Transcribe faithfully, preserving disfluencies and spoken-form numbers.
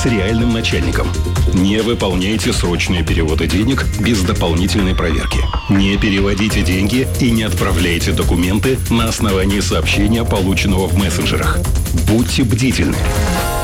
с реальным начальником. Не выполняйте срочные переводы денег без дополнительной проверки. Не переводите деньги и не отправляйте документы на основании сообщения, полученного в мессенджерах. Будьте бдительны.